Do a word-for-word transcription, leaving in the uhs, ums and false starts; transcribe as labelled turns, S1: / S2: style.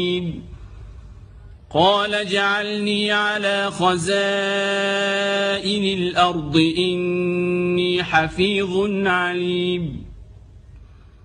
S1: قال اجعلني على خزائن الأرض إني حفيظ عليم